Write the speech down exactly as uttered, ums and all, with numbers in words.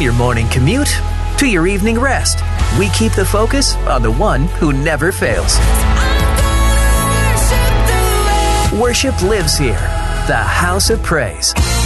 your morning commute to your evening rest, we keep the focus on the one who never fails. Worship lives here, the House of Praise.